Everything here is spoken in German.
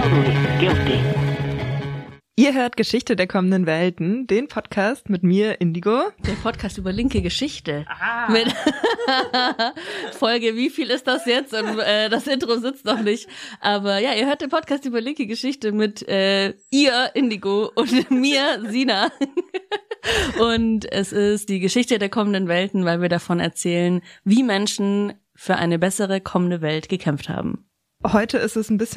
totally guilty. Ihr hört Geschichte der kommenden Welten, den Podcast mit mir, Indigo. Der Podcast über linke Geschichte. Mit Folge, wie viel ist das jetzt? Und das Intro sitzt noch nicht. Aber ja, ihr hört den Podcast über linke Geschichte mit ihr, Indigo, und mir, Sina. Und es ist die Geschichte der kommenden Welten, weil wir davon erzählen, wie Menschen für eine bessere kommende Welt gekämpft haben. Heute ist es ein bisschen